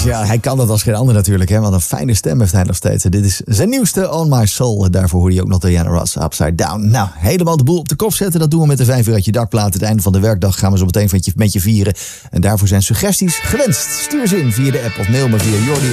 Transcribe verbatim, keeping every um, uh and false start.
Ja, hij kan dat als geen ander natuurlijk. Hè? Wat een fijne stem heeft hij nog steeds. Dit is zijn nieuwste On My Soul. Daarvoor hoorde je ook nog Diana Ross, Upside Down. Nou, helemaal de boel op de kop zetten. Dat doen we met de vijf uur uit je dakplaat. Het einde van de werkdag gaan we zo meteen met je, met je vieren. En daarvoor zijn suggesties gewenst. Stuur ze in via de app of mail me via jordi